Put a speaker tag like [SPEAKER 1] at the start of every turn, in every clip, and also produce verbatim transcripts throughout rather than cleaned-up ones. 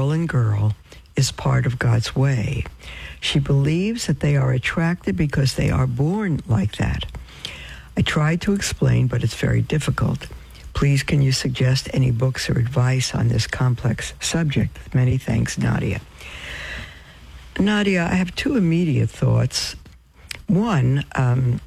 [SPEAKER 1] girl and girl is part of God's way. She believes that they are attracted because they are born like that. I tried to explain, but it's very difficult. Please, can you suggest any books or advice on this complex subject? Many thanks, Nadia. Nadia, I have two immediate thoughts. One um,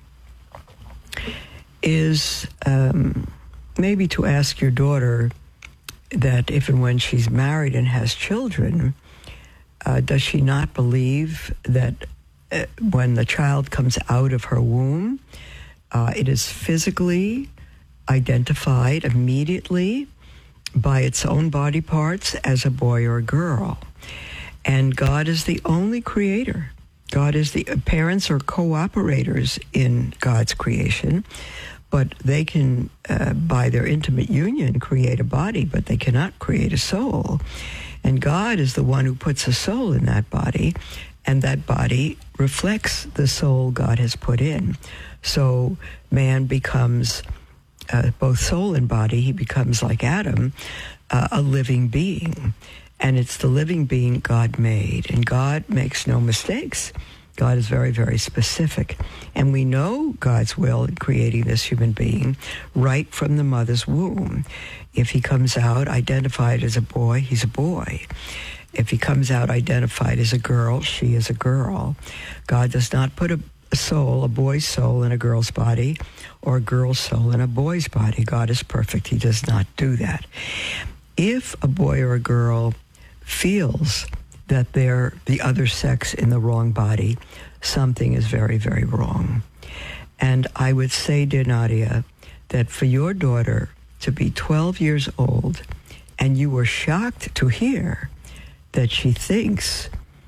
[SPEAKER 1] is um, maybe to ask your daughter that if and when she's married and has children, uh, does she not believe that uh, when the child comes out of her womb, uh, it is physically identified immediately by its own body parts as a boy or a girl? And God is the only creator. God is the, parents are cooperators in God's creation, but they can, uh, by their intimate union, create a body, but they cannot create a soul. And God is the one who puts a soul in that body, and that body reflects the soul God has put in. So man becomes uh, both soul and body. He becomes, like Adam, uh, a living being. And it's the living being God made. And God makes no mistakes. God is very, very specific. And we know God's will in creating this human being right from the mother's womb. If he comes out identified as a boy, he's a boy. If he comes out identified as a girl, she is a girl. God does not put a, a soul, a boy's soul, in a girl's body, or a girl's soul in a boy's body. God is perfect. He does not do that. If a boy or a girl feels that they're the other sex in the wrong body, something is very, very wrong. And I would say, dear Nadia, that for your daughter to be twelve years old and you were shocked to hear that she thinks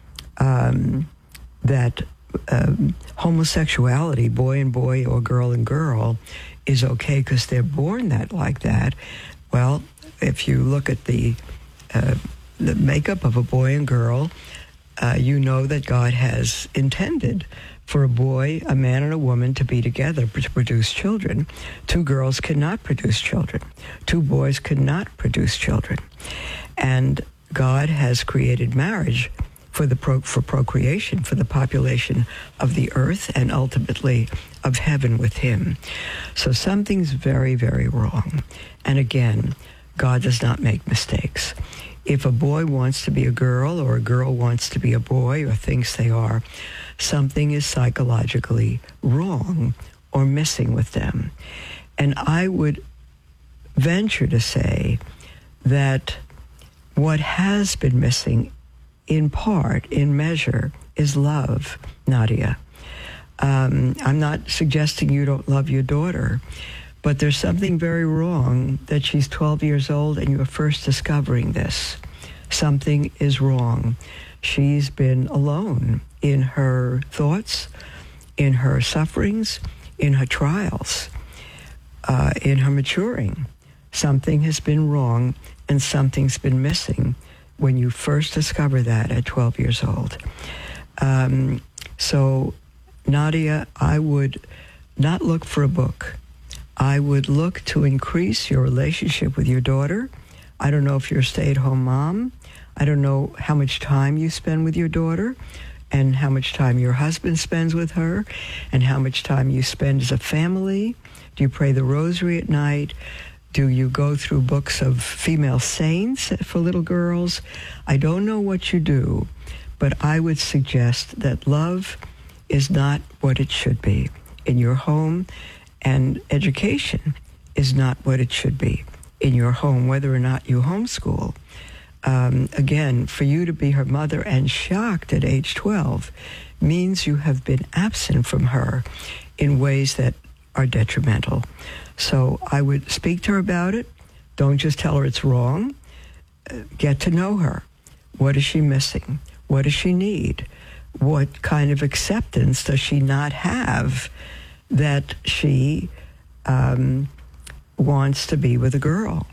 [SPEAKER 1] um, that um, homosexuality, boy and boy or girl and girl, is okay because they're born that like that. Well, if you look at the uh, the makeup of a boy and girl, uh, you know that God has intended for a boy, a man, and a woman to be together to produce children. Two girls cannot produce children. Two boys cannot produce children. And God has created marriage for the pro- for procreation, for the population of the earth, and ultimately of heaven with him. So something's very, very wrong. And again, God does not make mistakes. If a boy wants to be a girl or a girl wants to be a boy or thinks they are, something is psychologically wrong or missing with them. And I would venture to say that what has been missing, in part, in measure, is love, Nadia. Um, I'm not suggesting you don't love your daughter, but there's something very wrong that she's twelve years old and you're first discovering this. Something is wrong. She's been alone in her thoughts, in her sufferings, in her trials, uh, in her maturing. Something has been wrong and something's been missing when you first discover that at twelve years old. Um, so, Nadia, I would not look for a book. I would look to increase your relationship with your daughter. I don't know if you're a stay-at-home mom. I don't know how much time you spend with your daughter and how much time your husband spends with her and how much time you spend as a family. Do you pray the rosary at night? Do you go through books of female saints for little girls? I don't know what you do, but I would suggest that love is not what it should be in your home, and education is not what it should be in your home, whether or not you homeschool. Um, again, for you to be her mother and shocked at age twelve means you have been absent from her in ways that are detrimental. So I would speak to her about it. Don't just tell her it's wrong. Uh, get to know her. What is she missing? What does she need? What kind of acceptance does she not have that she um, wants to be with a girl?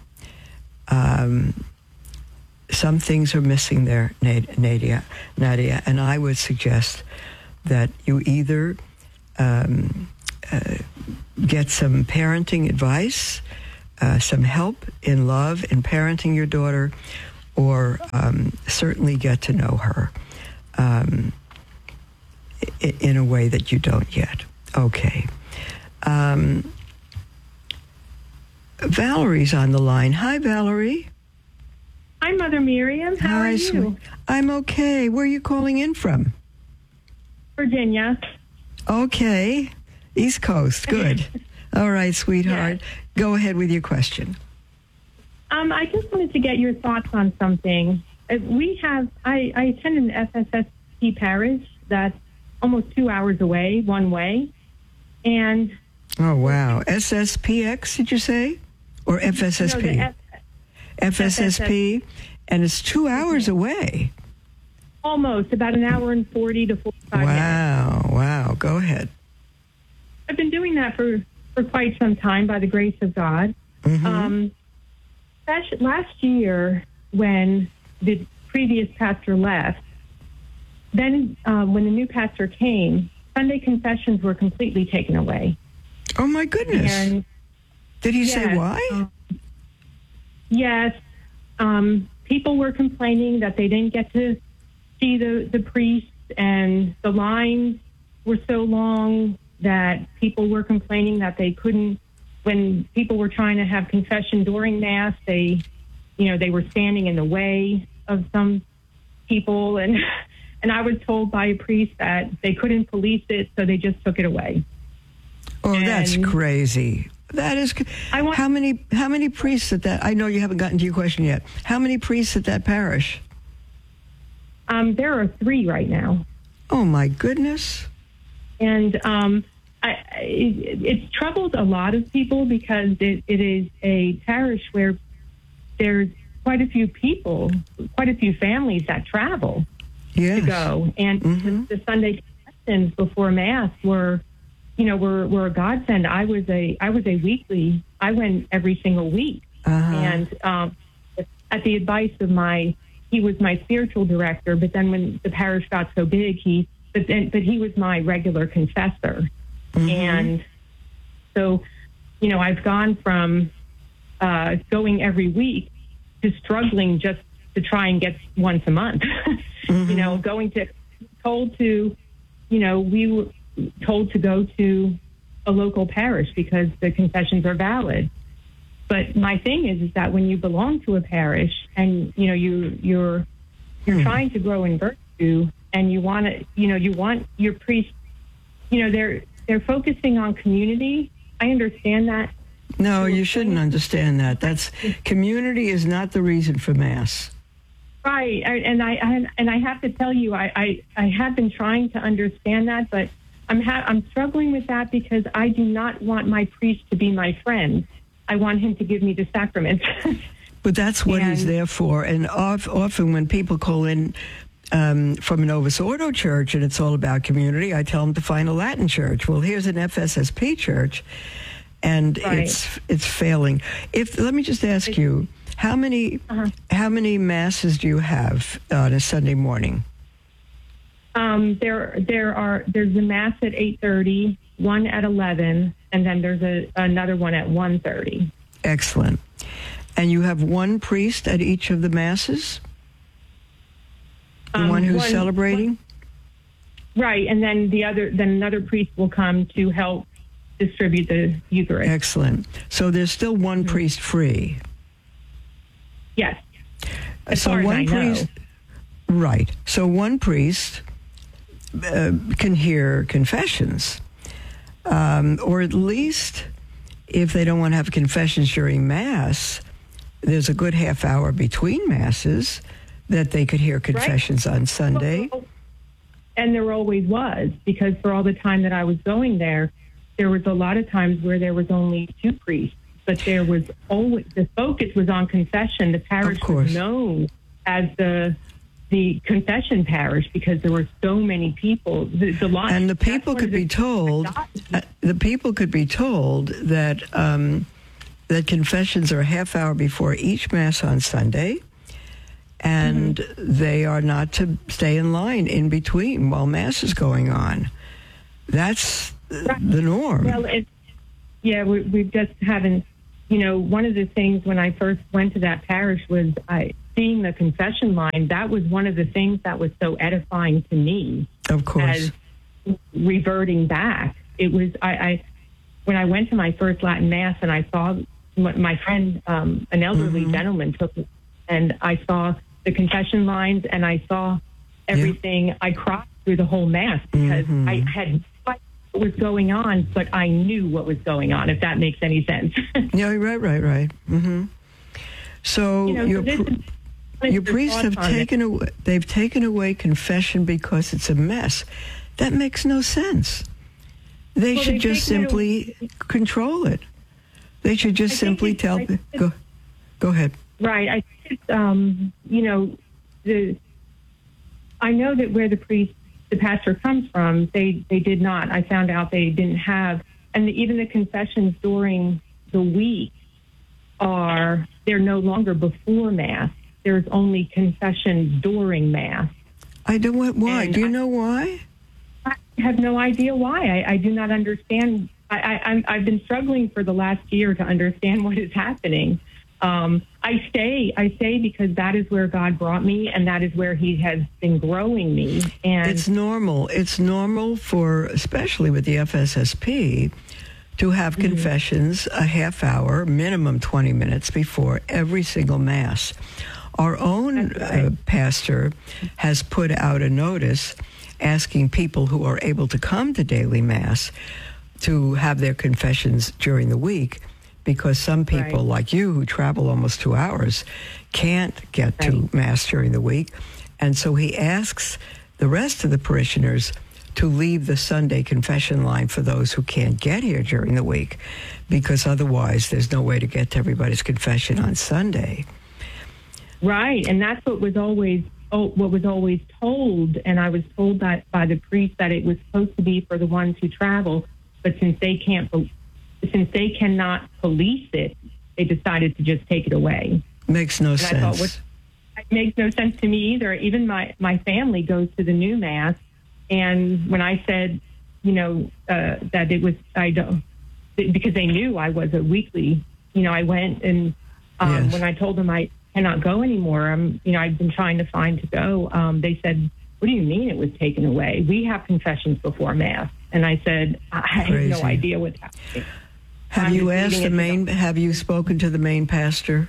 [SPEAKER 1] Um, some things are missing there, Nadia, Nadia, and I would suggest that you either um, uh, get some parenting advice, uh, some help in love in parenting your daughter, or um, certainly get to know her um, in, in a way that you don't yet. Okay. Um, Valerie's on the line. Hi, Valerie.
[SPEAKER 2] Hi, Mother Miriam. How
[SPEAKER 1] Hi,
[SPEAKER 2] are you?
[SPEAKER 1] Sweet. I'm okay. Where are you calling in from?
[SPEAKER 2] Virginia.
[SPEAKER 1] Okay. East Coast. Good. All right, sweetheart.
[SPEAKER 2] Yes.
[SPEAKER 1] Go ahead with your question.
[SPEAKER 2] Um, I just wanted to get your thoughts on something. Uh, We have, I, I attend an F S S P parish that's almost two hours away, one way. And
[SPEAKER 1] Oh, wow. S S P X, did you say? Or F S S P?
[SPEAKER 2] No, the F-
[SPEAKER 1] F S S P, and it's two hours away.
[SPEAKER 2] almost about an hour and forty to forty-five minutes.
[SPEAKER 1] Wow, wow. Go ahead.
[SPEAKER 2] I've been doing that for, for quite some time by the grace of God.
[SPEAKER 1] Mhm.
[SPEAKER 2] Um, last last year, when the previous pastor left, then um, when the new pastor came, Sunday confessions were completely taken away.
[SPEAKER 1] Oh, my goodness.
[SPEAKER 2] And
[SPEAKER 1] Did he say
[SPEAKER 2] yes,
[SPEAKER 1] why?
[SPEAKER 2] um, yes, um, people were complaining that they didn't get to see the, the priest, and the lines were so long that people were complaining that they couldn't, when people were trying to have confession during Mass, they, you know, they were standing in the way of some people. And, and I was told by a priest that they couldn't police it, so they just took it away.
[SPEAKER 1] Oh, that's
[SPEAKER 2] and-
[SPEAKER 1] crazy. That is.
[SPEAKER 2] I want-
[SPEAKER 1] how many? How many priests at that? I know you haven't gotten to your question yet. How many priests at that parish?
[SPEAKER 2] Um, there are three right now.
[SPEAKER 1] Oh my goodness.
[SPEAKER 2] And um, I, I, it, it's troubled a lot of people because it, it is a parish where there's quite a few people, quite a few families that travel
[SPEAKER 1] Yes.
[SPEAKER 2] to go. And
[SPEAKER 1] Mhm.
[SPEAKER 2] the, the Sunday confessions before Mass were, you know, were, were a godsend. I was a I was a weekly. I went every single week.
[SPEAKER 1] Uh-huh.
[SPEAKER 2] And um, at the advice of my, he was my spiritual director, but then when the parish got so big, he, but then, but he was my regular confessor.
[SPEAKER 1] Mhm.
[SPEAKER 2] And so, you know, I've gone from uh, going every week to struggling just to try and get once a month.
[SPEAKER 1] Mhm.
[SPEAKER 2] You know, going to, told to, you know, we were told to go to a local parish because the confessions are valid. But my thing is, is that when you belong to a parish and, you know, you, you're, you're
[SPEAKER 1] Hmm.
[SPEAKER 2] trying to grow in virtue and you want to, you know, you want your priest, you know, they're, they're focusing on community. I understand that.
[SPEAKER 1] No, you shouldn't understand that. That's community is not the reason for Mass.
[SPEAKER 2] Right. I, and I, I, and I have to tell you, I, I, I have been trying to understand that, but I'm, ha- I'm struggling with that because I do not want my priest to be my friend. I want him to give me the sacraments.
[SPEAKER 1] But that's what he's
[SPEAKER 2] And-
[SPEAKER 1] there for. And of, often when people call in um, from a Novus Ordo church and it's all about community, I tell them to find a Latin church. Well, here's an F S S P church, and
[SPEAKER 2] Right.
[SPEAKER 1] it's it's failing. If let me just ask you, how many
[SPEAKER 2] Uh-huh.
[SPEAKER 1] how many masses do you have on a Sunday morning?
[SPEAKER 2] Um, there, there are. There's a mass at eight thirty, one at eleven, and then there's a another one at one thirty.
[SPEAKER 1] Excellent. And you have one priest at each of the masses? The
[SPEAKER 2] Um,
[SPEAKER 1] one who's
[SPEAKER 2] one-
[SPEAKER 1] celebrating?
[SPEAKER 2] Right, and then the other, then another priest will come to help distribute the Eucharist.
[SPEAKER 1] Excellent. So there's still one
[SPEAKER 2] Mm-hmm.
[SPEAKER 1] priest free.
[SPEAKER 2] Yes. As
[SPEAKER 1] so
[SPEAKER 2] far as
[SPEAKER 1] one
[SPEAKER 2] I know.
[SPEAKER 1] priest, right? So one priest uh, can hear confessions, um, or at least, if they don't want to have confessions during Mass, there's a good half hour between Masses that they could hear confessions on Sunday.
[SPEAKER 2] And there always was, because for all the time that I was going there, there was a lot of times where there was only two priests, but there was always, the focus was on confession. The parish
[SPEAKER 1] Of course.
[SPEAKER 2] was known as the the confession parish because there were so many people. The, the line,
[SPEAKER 1] And the
[SPEAKER 2] that's
[SPEAKER 1] people
[SPEAKER 2] one
[SPEAKER 1] could
[SPEAKER 2] of the
[SPEAKER 1] be told,
[SPEAKER 2] things
[SPEAKER 1] uh, the people could be told that um, that confessions are a half hour before each Mass on Sunday, and
[SPEAKER 2] Mm-hmm.
[SPEAKER 1] they are not to stay in line in between while Mass is going on. That's uh, the norm.
[SPEAKER 2] Well, it's, yeah, we, we just haven't, you know, one of the things when I first went to that parish was I seeing the confession line, that was one of the things that was so edifying to me.
[SPEAKER 1] Of course.
[SPEAKER 2] As reverting back. It was, I, I when I went to my first Latin Mass and I saw my friend, um, an elderly mm-hmm. gentleman took me, and I saw the confession lines and I saw everything. Yeah. I cried through the whole Mass because mm-hmm. I had what was going on, but I knew what was going on, if that makes any sense.
[SPEAKER 1] Yeah, right, right, right. Mm-hmm. So
[SPEAKER 2] you know,
[SPEAKER 1] your,
[SPEAKER 2] so
[SPEAKER 1] pr- your priests have taken away, they've taken away confession because it's a mess. That makes no sense. They well, should just simply it control it. They should just simply tell people. Go, go ahead.
[SPEAKER 2] Right. I think it's, um, you know, the, I know that where the priest, the pastor comes from, they, they did not. I found out they didn't have, and the, even the confessions during the week are, they're no longer before Mass. There's only confession during Mass.
[SPEAKER 1] I don't want, why? And do you I, know why?
[SPEAKER 2] I have no idea why. I, I do not understand. I, I, I've been struggling for the last year to understand what is happening. Um, I stay, I stay because that is where God brought me, and that is where He has been growing me. And
[SPEAKER 1] it's normal. It's normal for, especially with the F S S P, to have mm-hmm. confessions a half hour, minimum twenty minutes before every single Mass. Our own right. uh, pastor has put out a notice asking people who are able to come to daily Mass to have their confessions during the week, because some people right. like you who travel almost two hours can't get right. to Mass during the week. And so he asks the rest of the parishioners to leave the Sunday confession line for those who can't get here during the week, because otherwise there's no way to get to everybody's confession on Sunday.
[SPEAKER 2] Right, and that's what was always oh, what was always told, and I was told that by the priest that it was supposed to be for the ones who travel, but since they can't, since they cannot police it, they decided to just take it away.
[SPEAKER 1] Makes no
[SPEAKER 2] and
[SPEAKER 1] sense.
[SPEAKER 2] I thought, what, it makes no sense to me either. Even my, my family goes to the new Mass, and when I said, you know, uh, that it was, I don't, because they knew I was a weekly, you know, I went and um, yes. when I told them I cannot go anymore, I'm, you know, I've been trying to find to go. Um, they said, "What do you mean it was taken away? We have confessions before Mass." And I said, "I
[SPEAKER 1] Crazy.
[SPEAKER 2] have no idea what's happening."
[SPEAKER 1] Have
[SPEAKER 2] I'm
[SPEAKER 1] you asked the main? Have you spoken to the main pastor?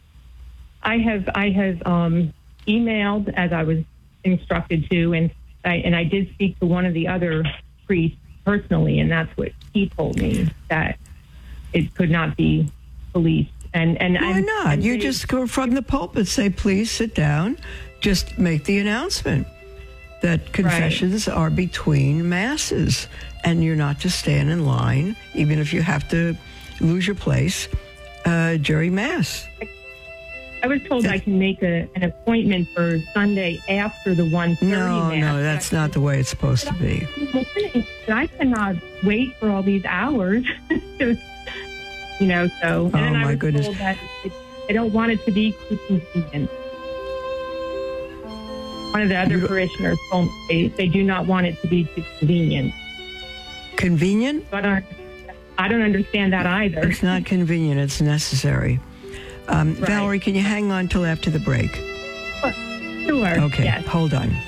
[SPEAKER 2] I have. I have um, emailed as I was instructed to, and I and I did speak to one of the other priests personally, and that's what he told me, that it could not be policed. And and
[SPEAKER 1] why
[SPEAKER 2] and,
[SPEAKER 1] not?
[SPEAKER 2] and
[SPEAKER 1] you
[SPEAKER 2] they,
[SPEAKER 1] just go from the pulpit, say, "Please sit down." Just make the announcement that confessions right. are between Masses, and you're not to stand in line, even if you have to lose your place uh, during Mass.
[SPEAKER 2] I was told I can make a, an appointment for Sunday after the one thirty
[SPEAKER 1] No,
[SPEAKER 2] Mass.
[SPEAKER 1] no, that's not the way it's supposed to be.
[SPEAKER 2] I cannot wait for all these hours. to, you know, so. And
[SPEAKER 1] oh,
[SPEAKER 2] then I
[SPEAKER 1] my
[SPEAKER 2] was
[SPEAKER 1] goodness.
[SPEAKER 2] told that it, I don't want it to be too convenient. One of the other you parishioners told me they, they do not want it to be too convenient.
[SPEAKER 1] Convenient?
[SPEAKER 2] But I, I don't understand that either.
[SPEAKER 1] It's not convenient. It's necessary. Um,
[SPEAKER 2] right.
[SPEAKER 1] Valerie, can you hang on till after the break?
[SPEAKER 2] Sure.
[SPEAKER 1] Okay,
[SPEAKER 2] yes.
[SPEAKER 1] hold on.